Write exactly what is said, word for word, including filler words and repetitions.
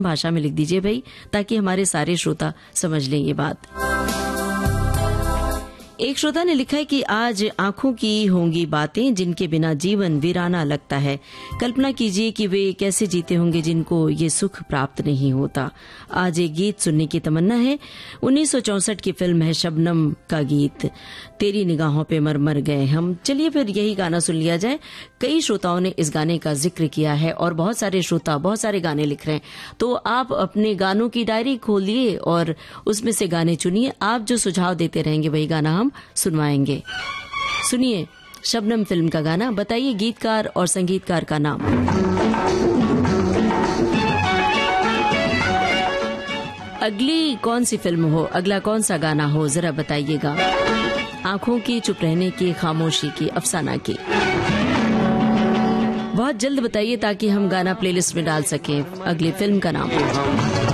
भाषा में लिख दीजिए भाई, ताकि हमारे सारे श्रोता समझ लें ये बात। एक श्रोता ने लिखा है कि आज आंखों की होंगी बातें जिनके बिना जीवन वीराना लगता है। कल्पना कीजिए कि वे कैसे जीते होंगे जिनको ये सुख प्राप्त नहीं होता। आज एक गीत सुनने की तमन्ना है। उन्नीस सौ चौसठ की फिल्म है शबनम का गीत, तेरी निगाहों पे मर मर गए हम। चलिए फिर यही गाना सुन लिया जाए। कई श्रोताओं ने इस गाने का जिक्र किया है और बहुत सारे श्रोता बहुत सारे गाने लिख रहे हैं, तो आप अपने गानों की डायरी खोलिए और उसमें से गाने चुनिए। आप जो सुझाव देते रहेंगे वही गाना हम सुनवाएंगे। सुनिए शबनम फिल्म का गाना, बताइए गीतकार और संगीतकार का नाम। अगली कौन सी फिल्म हो, अगला कौन सा गाना हो, जरा बताइएगा। आंखों की, चुप रहने की, खामोशी की, अफसाना की। बहुत जल्द बताइए ताकि हम गाना प्लेलिस्ट में डाल सकें। अगली फिल्म का नाम